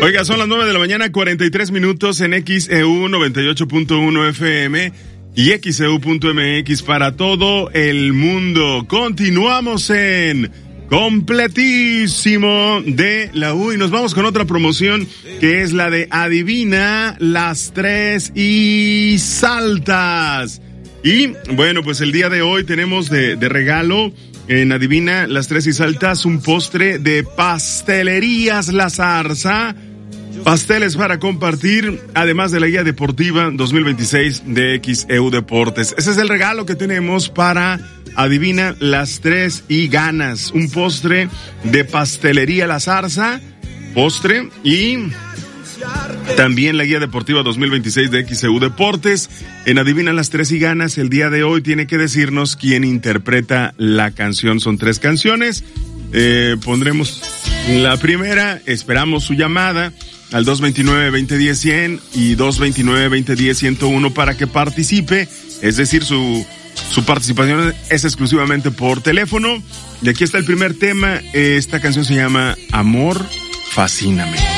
Oiga, son las 9 de la mañana, 43 minutos en XEU 98.1 FM y XEU.mx para todo el mundo. Continuamos en Completísimo de la U y nos vamos con otra promoción que es la de Adivina las tres y saltas. Y bueno, pues el día de hoy tenemos de regalo en Adivina las tres y saltas un postre de Pastelerías La Zarza. Pasteles para compartir, además de la guía deportiva 2026 de XEU Deportes. Ese es el regalo que tenemos para Adivina las tres y ganas. Un postre de Pastelería La Zarza, postre y también la guía deportiva 2026 de XEU Deportes. En Adivina las tres y ganas, el día de hoy tiene que decirnos quién interpreta la canción. Son 3 canciones. Pondremos la primera, esperamos su llamada al 229-2010-100 y 229-2010-101 para que participe, es decir, su participación es exclusivamente por teléfono. Y aquí está el primer tema, esta canción se llama Amor, Fascíname.